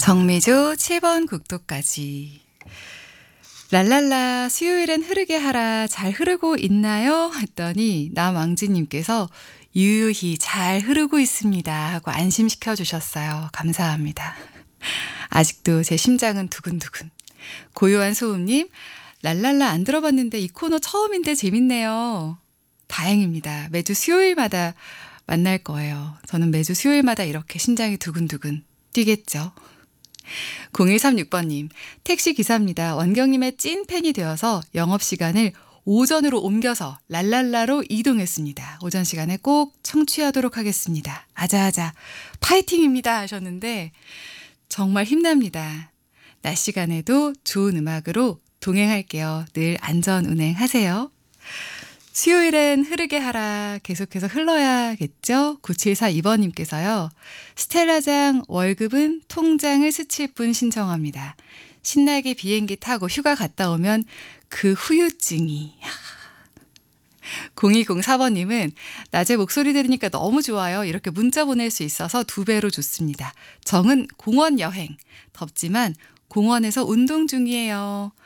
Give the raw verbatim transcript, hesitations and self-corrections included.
정미조 칠 번 국도까지. 랄랄라 수요일엔 흐르게 하라 잘 흐르고 있나요? 했더니 남왕지님께서 유유히 잘 흐르고 있습니다 하고 안심시켜 주셨어요. 감사합니다. 아직도 제 심장은 두근두근. 고요한 소음님, 랄랄라 안 들어봤는데 이 코너 처음인데 재밌네요. 다행입니다. 매주 수요일마다 만날 거예요. 저는 매주 수요일마다 이렇게 심장이 두근두근 뛰겠죠. 공일삼육 번님, 택시 기사입니다. 원경님의 찐 팬이 되어서 영업시간을 오전으로 옮겨서 랄랄라로 이동했습니다. 오전 시간에 꼭 청취하도록 하겠습니다. 아자아자 파이팅입니다 하셨는데 정말 힘납니다. 낮 시간에도 좋은 음악으로 동행할게요. 늘 안전 운행하세요. 수요일엔 흐르게 하라 계속해서 흘러야겠죠? 구칠사이 번님께서요. 스텔라장 월급은 통장을 스칠 뿐 신청합니다. 신나게 비행기 타고 휴가 갔다 오면 그 후유증이. 공이공사 번님은 낮에 목소리 들으니까 너무 좋아요. 이렇게 문자 보낼 수 있어서 두 배로 좋습니다. 정은 공원 여행. 덥지만 공원에서 운동 중이에요.